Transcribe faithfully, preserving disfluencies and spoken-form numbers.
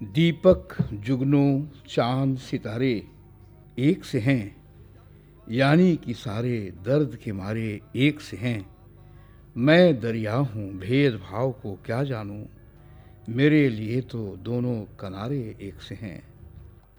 दीपक जुगनू चांद सितारे एक से हैं, यानी कि सारे दर्द के मारे एक से हैं। मैं दरिया हूँ भेदभाव को क्या जानूँ, मेरे लिए तो दोनों किनारे एक से हैं।